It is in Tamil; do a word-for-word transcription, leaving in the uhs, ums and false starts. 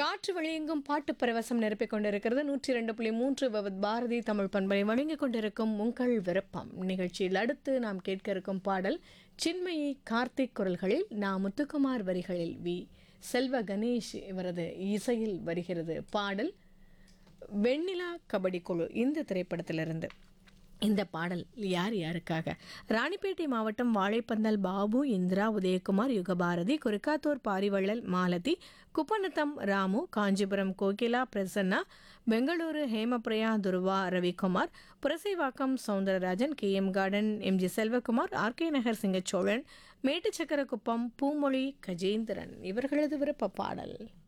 காற்று வெளியெங்கும் பாட்டு பரவசம் நிரப்பிக் கொண்டிருக்கிறது. நூற்றி இரண்டு புள்ளி மூன்று விவித் பாரதி தமிழ் பண்பலை வழங்கிக் கொண்டிருக்கும் உங்கள் விருப்பம் நிகழ்ச்சியில் அடுத்து நாம் கேட்க இருக்கும் பாடல் சின்மயி கார்த்திக் குரல்களில் நா முத்துக்குமார் வரிகளில் வி செல்வ கணேஷ் இவரது இசையில் வருகிறது. பாடல் வெண்ணிலா கபடி குழு இந்த திரைப்படத்திலிருந்து. இந்த பாடல் யார் யாருக்காக? ராணிப்பேட்டை மாவட்டம் Vazhaipandal Babu, Indira, Udhayakumar, Yugabharathi, Kurukkathur Pari Vallal Malathi, Kuppanatham Ramu, Kanchipuram Kokila Prasanna, Bengaluru Hemapriya, Dhruva Ravikumar, Purasawalkam Soundararajan, K M garden M G Selvakumar, R K நகர் சிங்கச்சோழன், மேட்டுச்சக்கரக்குப்பம் பூமொழி கஜேந்திரன் இவர்களது விருப்ப பாடல்.